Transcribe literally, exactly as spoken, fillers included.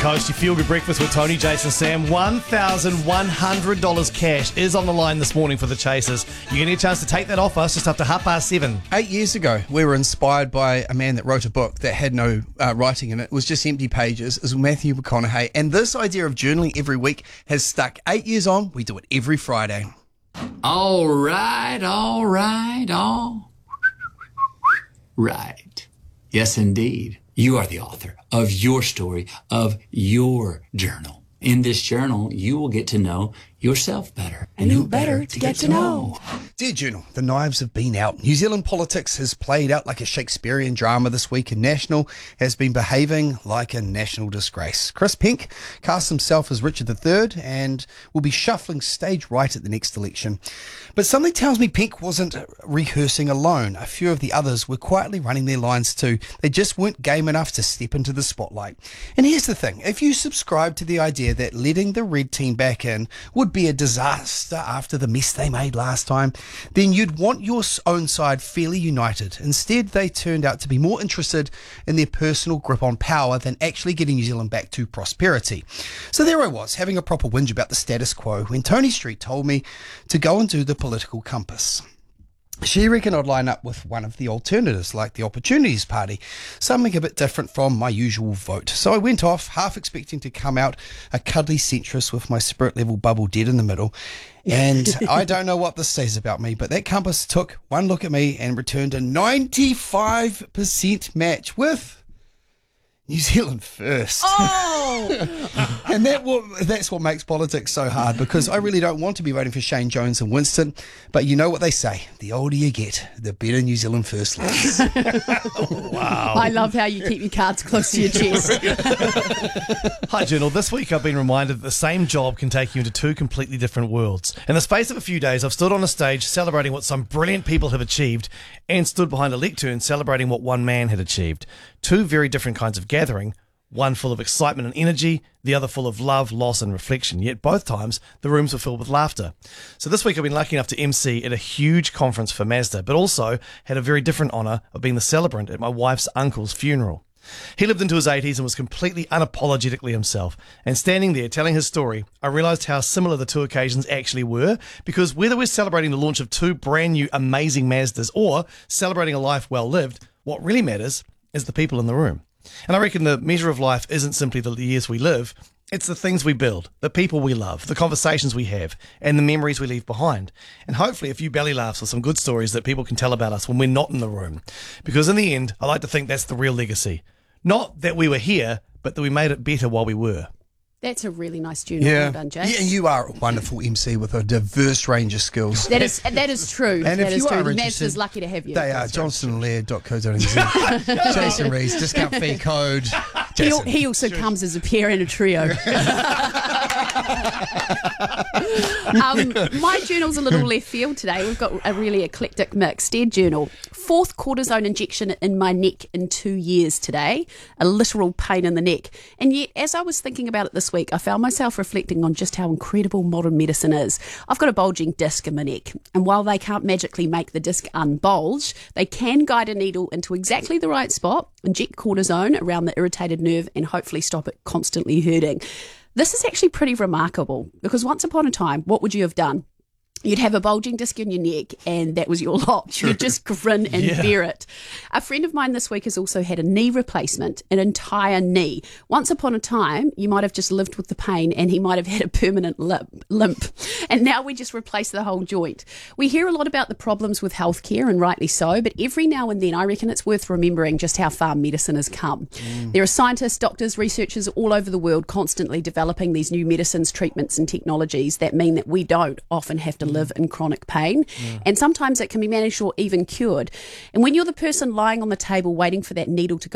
Coast, you feel good breakfast with Tony, Jason, Sam. one thousand one hundred dollars cash is on the line this morning for the Chasers. You're going to get a chance to take that off us just after half past seven. Eight years ago, we were inspired by a man that wrote a book that had no uh, writing in it. It was just empty pages. It was Matthew McConaughey. And this idea of journaling every week has stuck. Eight years on, we do it every Friday. All right, all right, all right. Yes, indeed. You are the author of your story, of your journal. In this journal, you will get to know yourself better. And who better to get to know? Dear Journal, the knives have been out. New Zealand politics has played out like a Shakespearean drama this week, and National has been behaving like a national disgrace. Chris Pink casts himself as Richard the Third and will be shuffling stage right at the next election. But something tells me Pink wasn't rehearsing alone. A few of the others were quietly running their lines too. They just weren't game enough to step into the spotlight. And here's the thing. If you subscribe to the idea that letting the red team back in would be a disaster after the mess they made last time, then you'd want your own side fairly united. Instead, they turned out to be more interested in their personal grip on power than actually getting New Zealand back to prosperity. So there I was, having a proper whinge about the status quo, when Tony Street told me to go and do the political compass. She reckoned I'd line up with one of the alternatives, like the Opportunities Party, something a bit different from my usual vote. So I went off, half expecting to come out a cuddly centrist with my spirit level bubble dead in the middle. And I don't know what this says about me, but that compass took one look at me and returned a ninety-five percent match with New Zealand first. Oh! And that what, that's what makes politics so hard, because I really don't want to be voting for Shane Jones and Winston, but you know what they say, the older you get, the better New Zealand first looks. Wow. I love how you keep your cards close to your chest. Hi, Journal. This week I've been reminded that the same job can take you into two completely different worlds. In the space of a few days, I've stood on a stage celebrating what some brilliant people have achieved and stood behind a lectern celebrating what one man had achieved. Two very different kinds of gathering, one full of excitement and energy, the other full of love, loss and reflection. Yet both times the rooms were filled with laughter. So this week I've been lucky enough to M C at a huge conference for Mazda, but also had a very different honour of being the celebrant at my wife's uncle's funeral. He lived into his eighties and was completely unapologetically himself. And standing there telling his story, I realised how similar the two occasions actually were, because whether we're celebrating the launch of two brand new amazing Mazdas or celebrating a life well lived, what really matters is the people in the room. And I reckon the measure of life isn't simply the years we live, it's the things we build, the people we love, the conversations we have, and the memories we leave behind. And hopefully a few belly laughs or some good stories that people can tell about us when we're not in the room. Because in the end, I like to think that's the real legacy. Not that we were here, but that we made it better while we were. That's a really nice journal. Yeah. Well done, Jay. Yeah, you are a wonderful M C with a diverse range of skills. That is that is true. And that if is you true. are Mazda's interested, lucky to have you. They are johnson and laird dot co dot n z. Jason Rees, discount fee code. He, Jason. he also comes as a pair and a trio. um, my journal's a little left field today. We've got a really eclectic mix. Dear Journal, fourth cortisone injection in my neck in two years today. A literal pain in the neck. And yet, as I was thinking about it this week, I found myself reflecting on just how incredible modern medicine is. I've got a bulging disc in my neck, and while they can't magically make the disc unbulge, they can guide a needle into exactly the right spot, inject cortisone around the irritated nerve, and hopefully stop it constantly hurting. This is actually pretty remarkable, because once upon a time, what would you have done? You'd have a bulging disc in your neck and that was your lot. True. You'd just grin and Yeah. bear it. A friend of mine this week has also had a knee replacement, an entire knee. Once upon a time, you might have just lived with the pain and he might have had a permanent limp. limp. And now we just replace the whole joint. We hear a lot about the problems with healthcare, and rightly so, but every now and then I reckon it's worth remembering just how far medicine has come. Mm. There are scientists, doctors, researchers all over the world constantly developing these new medicines, treatments and technologies that mean that we don't often have to live in chronic pain, yeah. and sometimes it can be managed or even cured. And when you're the person lying on the table waiting for that needle to go